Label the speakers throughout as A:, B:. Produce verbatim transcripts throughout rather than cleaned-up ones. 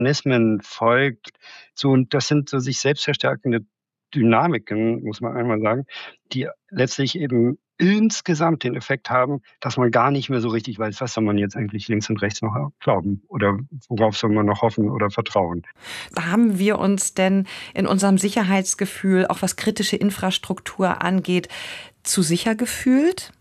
A: Mechanismen folgt. So, und das sind so sich selbst verstärkende Dynamiken, muss man einmal sagen, die letztlich eben insgesamt den Effekt haben, dass man gar nicht mehr so richtig weiß, was soll man jetzt eigentlich links und rechts noch glauben oder worauf soll man noch hoffen oder vertrauen.
B: Haben wir uns denn in unserem Sicherheitsgefühl, auch was kritische Infrastruktur angeht, zu sicher gefühlt?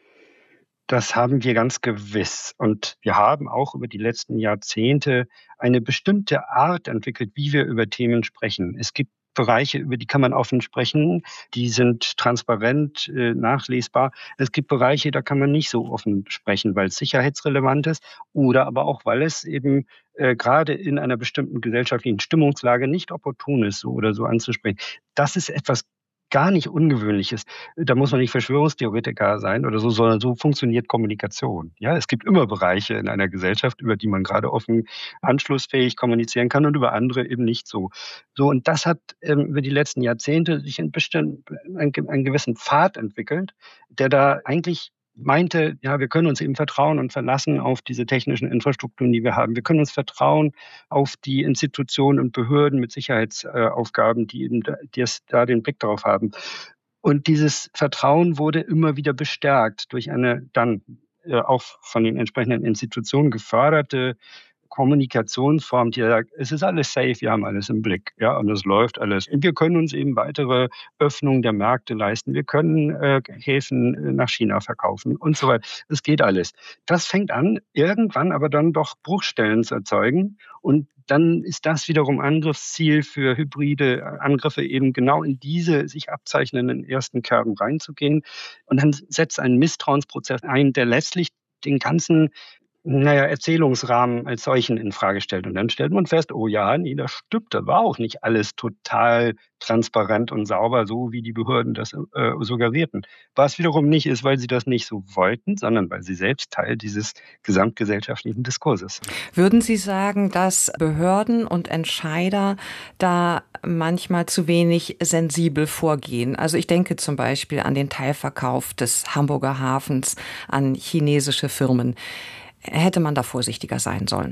A: Das haben wir ganz gewiss. Und wir haben auch über die letzten Jahrzehnte eine bestimmte Art entwickelt, wie wir über Themen sprechen. Es gibt Bereiche, über die kann man offen sprechen, die sind transparent, äh, nachlesbar. Es gibt Bereiche, da kann man nicht so offen sprechen, weil es sicherheitsrelevant ist oder aber auch, weil es eben äh, gerade in einer bestimmten gesellschaftlichen Stimmungslage nicht opportun ist, so oder so anzusprechen. Das ist etwas gar nicht Ungewöhnliches. Da muss man nicht Verschwörungstheoretiker sein oder so, sondern so funktioniert Kommunikation. Ja, es gibt immer Bereiche in einer Gesellschaft, über die man gerade offen anschlussfähig kommunizieren kann und über andere eben nicht so. So, und das hat ähm, über die letzten Jahrzehnte sich ein bestimmt, einen, einen gewissen Pfad entwickelt, der da eigentlich meinte, ja, wir können uns eben vertrauen und verlassen auf diese technischen Infrastrukturen, die wir haben. Wir können uns vertrauen auf die Institutionen und Behörden mit Sicherheitsaufgaben, die eben da, die es, da den Blick darauf haben. Und dieses Vertrauen wurde immer wieder bestärkt durch eine dann äh, auch von den entsprechenden Institutionen geförderte Kommunikationsform, die sagt, es ist alles safe, wir haben alles im Blick, ja, und es läuft alles. Und wir können uns eben weitere Öffnungen der Märkte leisten. Wir können äh, Häfen äh, nach China verkaufen und so weiter. Es geht alles. Das fängt an, irgendwann aber dann doch Bruchstellen zu erzeugen. Und dann ist das wiederum Angriffsziel für hybride Angriffe, eben genau in diese sich abzeichnenden ersten Kerben reinzugehen. Und dann setzt ein Misstrauensprozess ein, der letztlich den ganzen naja, Erzählungsrahmen als solchen in Frage stellt. Und dann stellt man fest, oh ja, nee, das stimmt, da war auch nicht alles total transparent und sauber, so wie die Behörden das äh, suggerierten. Was wiederum nicht ist, weil sie das nicht so wollten, sondern weil sie selbst Teil dieses gesamtgesellschaftlichen Diskurses sind.
B: Würden Sie sagen, dass Behörden und Entscheider da manchmal zu wenig sensibel vorgehen? Also ich denke zum Beispiel an den Teilverkauf des Hamburger Hafens an chinesische Firmen. Hätte man da vorsichtiger sein sollen?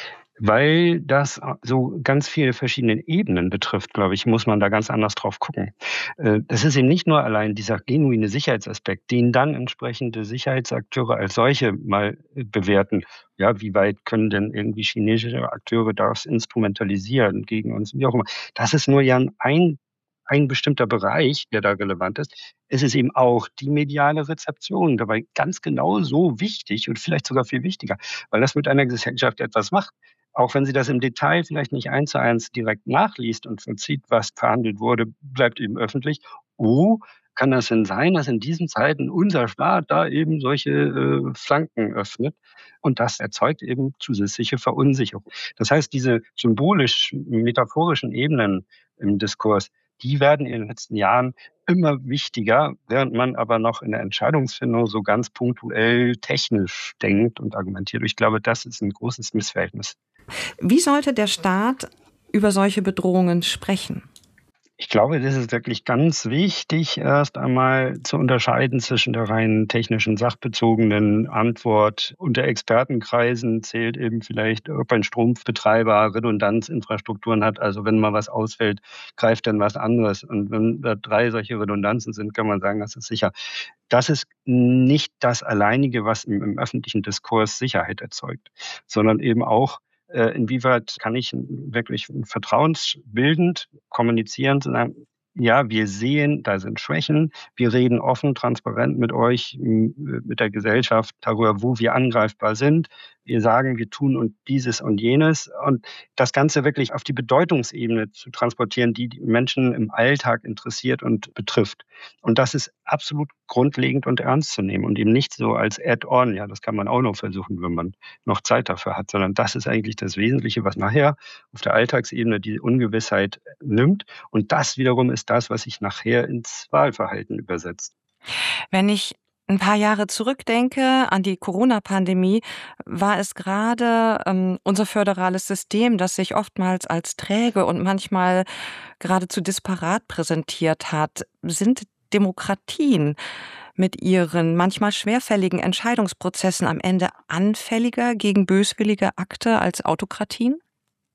A: Weil das so ganz viele verschiedene Ebenen betrifft, glaube ich, muss man da ganz anders drauf gucken. Das ist eben nicht nur allein dieser genuine Sicherheitsaspekt, den dann entsprechende Sicherheitsakteure als solche mal bewerten. Ja, wie weit können denn irgendwie chinesische Akteure das instrumentalisieren gegen uns, wie auch immer. Das ist nur ja ein ein bestimmter Bereich, der da relevant ist. Es ist eben auch die mediale Rezeption dabei ganz genau so wichtig und vielleicht sogar viel wichtiger, weil das mit einer Gesellschaft etwas macht. Auch wenn sie das im Detail vielleicht nicht eins zu eins direkt nachliest und vollzieht, was verhandelt wurde, bleibt eben öffentlich. Oh, kann das denn sein, dass in diesen Zeiten unser Staat da eben solche äh, Flanken öffnet? Und das erzeugt eben zusätzliche Verunsicherung. Das heißt, diese symbolisch-metaphorischen Ebenen im Diskurs, die werden in den letzten Jahren immer wichtiger, während man aber noch in der Entscheidungsfindung so ganz punktuell technisch denkt und argumentiert. Ich glaube, das ist ein großes Missverhältnis.
B: Wie sollte der Staat über solche Bedrohungen sprechen?
A: Ich glaube, das ist wirklich ganz wichtig, erst einmal zu unterscheiden zwischen der rein technischen, sachbezogenen Antwort. Unter Expertenkreisen zählt eben vielleicht, ob ein Strombetreiber Redundanzinfrastrukturen hat. Also wenn mal was ausfällt, greift dann was anderes. Und wenn da drei solche Redundanzen sind, kann man sagen, das ist sicher. Das ist nicht das Alleinige, was im, im öffentlichen Diskurs Sicherheit erzeugt, sondern eben auch, inwieweit kann ich wirklich vertrauensbildend kommunizieren, zu sagen, ja, wir sehen, da sind Schwächen. Wir reden offen, transparent mit euch, mit der Gesellschaft darüber, wo wir angreifbar sind. Wir sagen, wir tun und dieses und jenes. Und das Ganze wirklich auf die Bedeutungsebene zu transportieren, die die Menschen im Alltag interessiert und betrifft. Und das ist absolut grundlegend und ernst zu nehmen und eben nicht so als Add-on. Ja, das kann man auch noch versuchen, wenn man noch Zeit dafür hat, sondern das ist eigentlich das Wesentliche, was nachher auf der Alltagsebene die Ungewissheit nimmt. Und das wiederum ist das, was sich nachher ins Wahlverhalten übersetzt.
B: Wenn ich ein paar Jahre zurückdenke an die Corona-Pandemie, war es gerade ähm, unser föderales System, das sich oftmals als träge und manchmal geradezu disparat präsentiert hat. Sind Demokratien mit ihren manchmal schwerfälligen Entscheidungsprozessen am Ende anfälliger gegen böswillige Akte als Autokratien?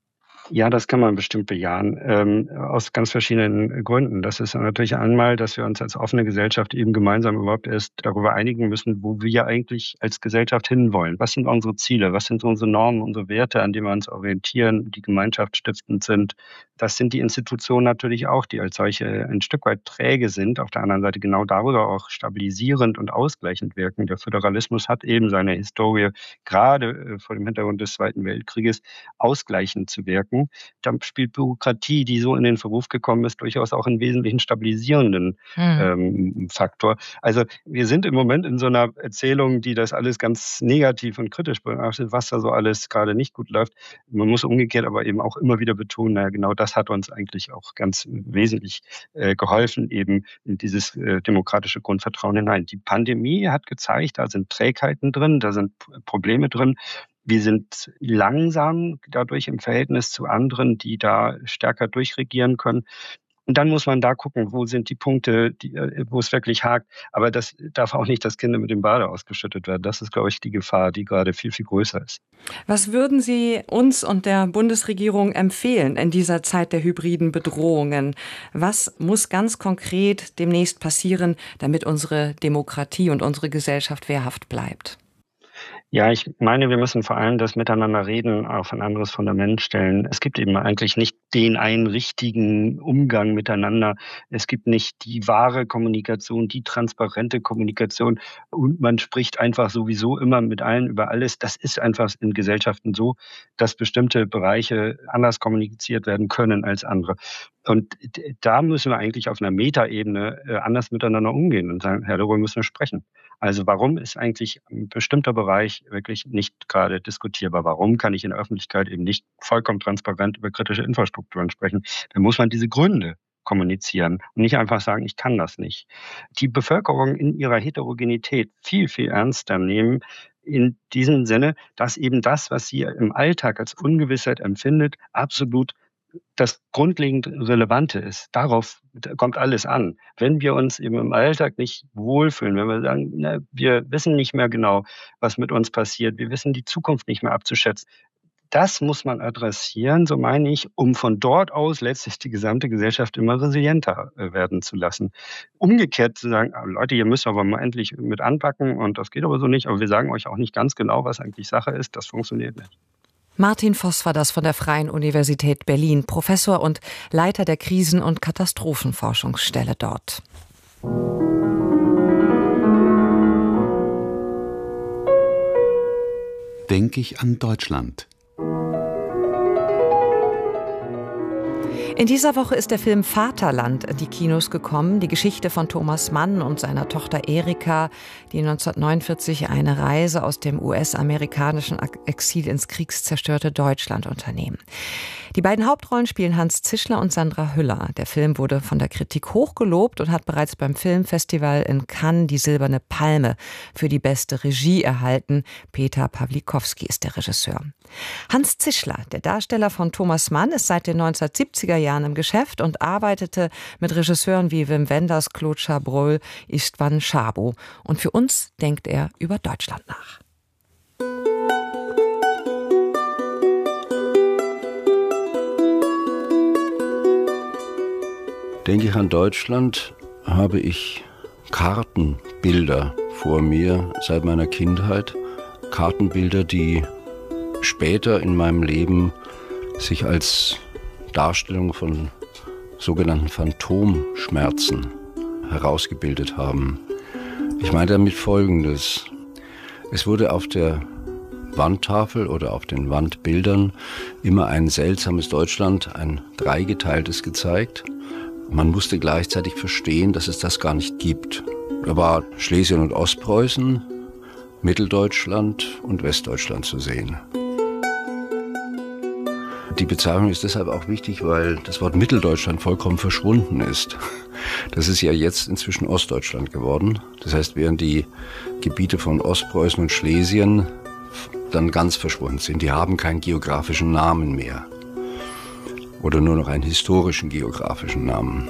A: Ja, das kann man bestimmt bejahen, ähm, aus ganz verschiedenen Gründen. Das ist natürlich einmal, dass wir uns als offene Gesellschaft eben gemeinsam überhaupt erst darüber einigen müssen, wo wir eigentlich als Gesellschaft hinwollen. Was sind unsere Ziele? Was sind unsere Normen, unsere Werte, an denen wir uns orientieren, die gemeinschaftsstiftend sind? Das sind die Institutionen natürlich auch, die als solche ein Stück weit träge sind. Auf der anderen Seite genau darüber auch stabilisierend und ausgleichend wirken. Der Föderalismus hat eben seine Historie, gerade vor dem Hintergrund des Zweiten Weltkrieges, ausgleichend zu wirken. Da spielt Bürokratie, die so in den Verruf gekommen ist, durchaus auch einen wesentlichen stabilisierenden
B: Mhm.
A: ähm, Faktor. Also wir sind im Moment in so einer Erzählung, die das alles ganz negativ und kritisch betrachtet, was da so alles gerade nicht gut läuft. Man muss umgekehrt aber eben auch immer wieder betonen, naja, genau das hat uns eigentlich auch ganz wesentlich äh, geholfen, eben in dieses äh, demokratische Grundvertrauen hinein. Die Pandemie hat gezeigt, da sind Trägheiten drin, da sind P- Probleme drin. Wir sind langsam dadurch im Verhältnis zu anderen, die da stärker durchregieren können. Und dann muss man da gucken, wo sind die Punkte, die, äh, wo es wirklich hakt. Aber das darf auch nicht das Kind mit dem Bade ausgeschüttet werden. Das ist, glaube ich, die Gefahr, die gerade viel, viel größer ist.
B: Was würden Sie uns und der Bundesregierung empfehlen in dieser Zeit der hybriden Bedrohungen? Was muss ganz konkret demnächst passieren, damit unsere Demokratie und unsere Gesellschaft wehrhaft bleibt?
A: Ja, ich meine, wir müssen vor allem das Miteinander-Reden auf ein anderes Fundament stellen. Es gibt eben eigentlich nicht den einen richtigen Umgang miteinander. Es gibt nicht die wahre Kommunikation, die transparente Kommunikation. Und man spricht einfach sowieso immer mit allen über alles. Das ist einfach in Gesellschaften so, dass bestimmte Bereiche anders kommuniziert werden können als andere. Und d- da müssen wir eigentlich auf einer Metaebene äh, anders miteinander umgehen und sagen, Herr, darüber müssen wir sprechen. Also warum ist eigentlich ein bestimmter Bereich wirklich nicht gerade diskutierbar? Warum kann ich in der Öffentlichkeit eben nicht vollkommen transparent über kritische Infrastrukturen sprechen? Da muss man diese Gründe kommunizieren und nicht einfach sagen, ich kann das nicht. Die Bevölkerung in ihrer Heterogenität viel, viel ernster nehmen, in diesem Sinne, dass eben das, was sie im Alltag als Ungewissheit empfindet, absolut das grundlegend Relevante ist. Darauf kommt alles an. Wenn wir uns eben im Alltag nicht wohlfühlen, wenn wir sagen, na, wir wissen nicht mehr genau, was mit uns passiert, wir wissen die Zukunft nicht mehr abzuschätzen, das muss man adressieren, so meine ich, um von dort aus letztlich die gesamte Gesellschaft immer resilienter äh, werden zu lassen. Umgekehrt zu sagen, ah, Leute, ihr müsst aber mal endlich mit anpacken und das geht aber so nicht, aber wir sagen euch auch nicht ganz genau, was eigentlich Sache ist, das funktioniert nicht.
B: Martin Voss war das von der Freien Universität Berlin, Professor und Leiter der Krisen- und Katastrophenforschungsstelle dort.
C: Denke ich an Deutschland.
B: In dieser Woche ist der Film Vaterland in die Kinos gekommen. Die Geschichte von Thomas Mann und seiner Tochter Erika, die neunzehnhundertneunundvierzig eine Reise aus dem U S-amerikanischen Exil ins kriegszerstörte Deutschland unternehmen. Die beiden Hauptrollen spielen Hans Zischler und Sandra Hüller. Der Film wurde von der Kritik hochgelobt und hat bereits beim Filmfestival in Cannes die Silberne Palme für die beste Regie erhalten. Peter Pawlikowski ist der Regisseur. Hans Zischler, der Darsteller von Thomas Mann, ist seit den neunzehnhundertsiebziger Jahren im Geschäft und arbeitete mit Regisseuren wie Wim Wenders, Claude Chabrol, Istvan Szabo. Und für uns denkt er über Deutschland nach.
D: Denke ich an Deutschland, habe ich Kartenbilder vor mir seit meiner Kindheit. Kartenbilder, die später in meinem Leben sich als Darstellung von sogenannten Phantomschmerzen herausgebildet haben. Ich meine damit Folgendes. Es wurde auf der Wandtafel oder auf den Wandbildern immer ein seltsames Deutschland, ein dreigeteiltes gezeigt. Man musste gleichzeitig verstehen, dass es das gar nicht gibt. Da war Schlesien und Ostpreußen, Mitteldeutschland und Westdeutschland zu sehen. Die Bezeichnung ist deshalb auch wichtig, weil das Wort Mitteldeutschland vollkommen verschwunden ist. Das ist ja jetzt inzwischen Ostdeutschland geworden. Das heißt, während die Gebiete von Ostpreußen und Schlesien dann ganz verschwunden sind, die haben keinen geografischen Namen mehr. Oder nur noch einen historischen geografischen Namen.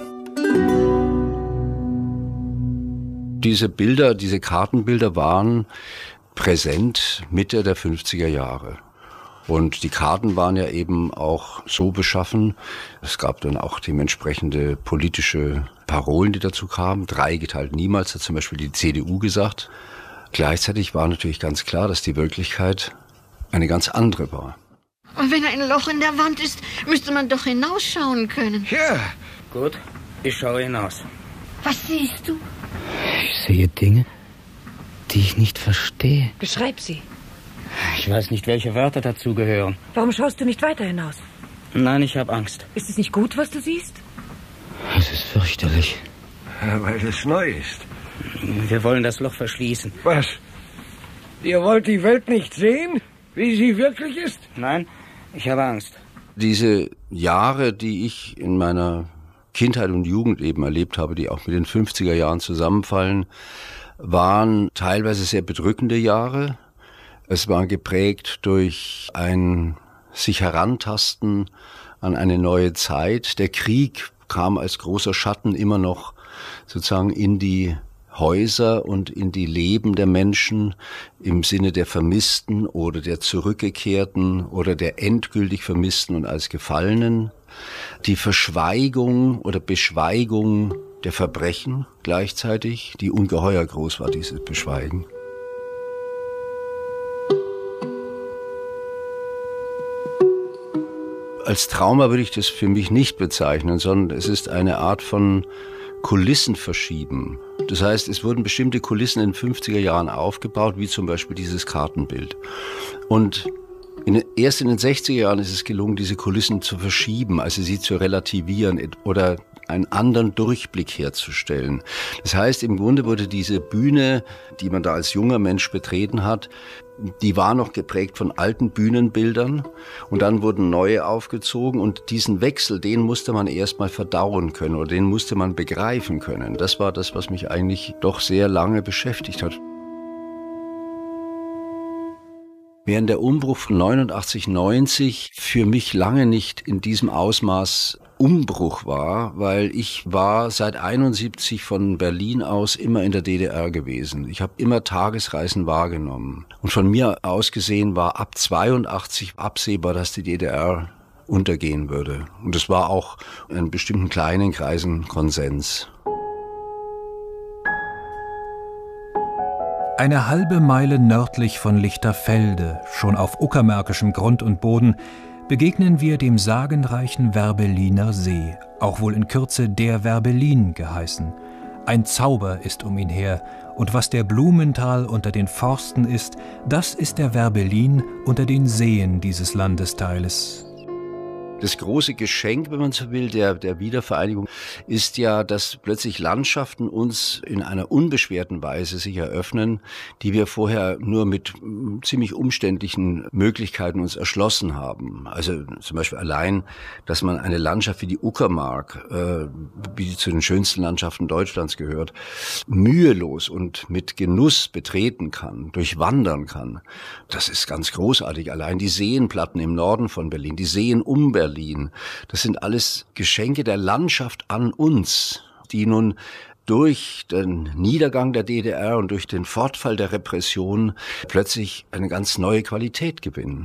D: Diese Bilder, diese Kartenbilder waren präsent Mitte der fünfziger Jahre. Und die Karten waren ja eben auch so beschaffen. Es gab dann auch dementsprechende politische Parolen, die dazu kamen. Drei geteilt niemals, hat zum Beispiel die C D U gesagt. Gleichzeitig war natürlich ganz klar, dass die Wirklichkeit eine ganz andere war.
E: Und wenn ein Loch in der Wand ist, müsste man doch hinausschauen können.
F: Ja. Gut, ich schaue hinaus.
E: Was siehst du?
F: Ich sehe Dinge, die ich nicht verstehe.
G: Beschreib sie.
F: Ich weiß nicht, welche Wörter dazugehören.
G: Warum schaust du nicht weiter hinaus?
F: Nein, ich habe Angst.
G: Ist es nicht gut, was du siehst?
F: Es ist fürchterlich.
H: Ja, weil es neu ist.
F: Wir wollen das Loch verschließen.
H: Was? Ihr wollt die Welt nicht sehen, wie sie wirklich ist?
F: Nein, ich habe Angst.
D: Diese Jahre, die ich in meiner Kindheit und Jugend eben erlebt habe, die auch mit den fünfziger Jahren zusammenfallen, waren teilweise sehr bedrückende Jahre. Es war geprägt durch ein sich herantasten an eine neue Zeit. Der Krieg kam als großer Schatten immer noch sozusagen in die Häuser und in die Leben der Menschen im Sinne der Vermissten oder der Zurückgekehrten oder der endgültig Vermissten und als Gefallenen. Die Verschweigung oder Beschweigung der Verbrechen gleichzeitig, die ungeheuer groß war, dieses Beschweigen. Als Trauma würde ich das für mich nicht bezeichnen, sondern es ist eine Art von Kulissenverschieben. Das heißt, es wurden bestimmte Kulissen in den fünfziger Jahren aufgebaut, wie zum Beispiel dieses Kartenbild. Und in, erst in den sechziger Jahren ist es gelungen, diese Kulissen zu verschieben, also sie zu relativieren oder einen anderen Durchblick herzustellen. Das heißt, im Grunde wurde diese Bühne, die man da als junger Mensch betreten hat, die war noch geprägt von alten Bühnenbildern und dann wurden neue aufgezogen und diesen Wechsel, den musste man erstmal verdauen können oder den musste man begreifen können. Das war das, was mich eigentlich doch sehr lange beschäftigt hat. Während der Umbruch von neunundachtzig, neunzig für mich lange nicht in diesem Ausmaß Umbruch war, weil ich war seit einundsiebzig von Berlin aus immer in der D D R gewesen. Ich habe immer Tagesreisen wahrgenommen. Und von mir aus gesehen war ab zweiundachtzig absehbar, dass die D D R untergehen würde. Und es war auch in bestimmten kleinen Kreisen Konsens.
I: Eine halbe Meile nördlich von Lichterfelde, schon auf uckermärkischem Grund und Boden, begegnen wir dem sagenreichen Werbelliner See, auch wohl in Kürze der Werbellin geheißen. Ein Zauber ist um ihn her, und was der Blumenthal unter den Forsten ist, das ist der Werbellin unter den Seen dieses Landesteiles.
D: Das große Geschenk, wenn man so will, der, der Wiedervereinigung ist ja, dass plötzlich Landschaften uns in einer unbeschwerten Weise sich eröffnen, die wir vorher nur mit ziemlich umständlichen Möglichkeiten uns erschlossen haben. Also zum Beispiel allein, dass man eine Landschaft wie die Uckermark, äh, die zu den schönsten Landschaften Deutschlands gehört, mühelos und mit Genuss betreten kann, durchwandern kann. Das ist ganz großartig. Allein die Seenplatten im Norden von Berlin, die Seen um Berlin, das sind alles Geschenke der Landschaft an uns, die nun durch den Niedergang der D D R und durch den Fortfall der Repression plötzlich eine ganz neue Qualität gewinnen.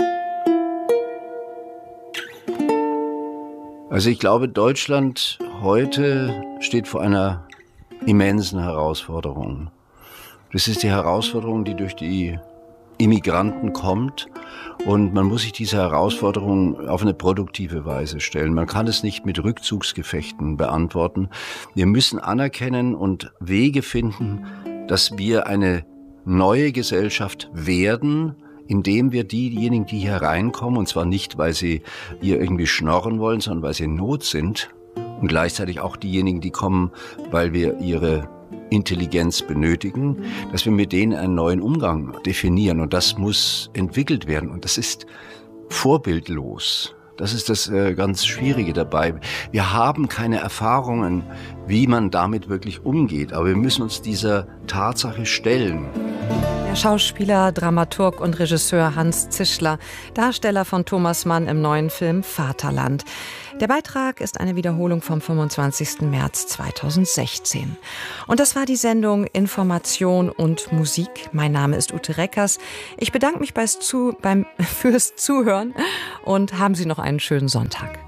D: Also ich glaube, Deutschland heute steht vor einer immensen Herausforderung. Das ist die Herausforderung, die durch die Immigranten kommt. Und man muss sich diese Herausforderung auf eine produktive Weise stellen. Man kann es nicht mit Rückzugsgefechten beantworten. Wir müssen anerkennen und Wege finden, dass wir eine neue Gesellschaft werden, indem wir diejenigen, die hier reinkommen, und zwar nicht, weil sie hier irgendwie schnorren wollen, sondern weil sie in Not sind, und gleichzeitig auch diejenigen, die kommen, weil wir ihre Intelligenz benötigen, dass wir mit denen einen neuen Umgang definieren. Und das muss entwickelt werden. Und das ist vorbildlos. Das ist das äh, ganz Schwierige dabei. Wir haben keine Erfahrungen, wie man damit wirklich umgeht. Aber wir müssen uns dieser Tatsache stellen.
B: Der Schauspieler, Dramaturg und Regisseur Hans Zischler, Darsteller von Thomas Mann im neuen Film Vaterland. Der Beitrag ist eine Wiederholung vom fünfundzwanzigsten März zweitausendsechzehn. Und das war die Sendung Information und Musik. Mein Name ist Ute Reckers. Ich bedanke mich beim Zu- beim, fürs Zuhören und haben Sie noch einen schönen Sonntag.